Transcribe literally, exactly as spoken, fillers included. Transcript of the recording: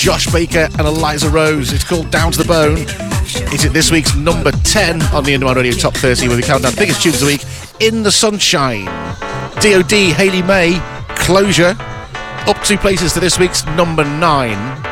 Josh Baker and Eliza Rose. It's called Down to the Bone. It's at this week's number ten on the Underground Radio Top thirty, where we count down the biggest tunes of the week. In the Sunshine, D O D, Hayley May, Closure, up two places to this week's number nine.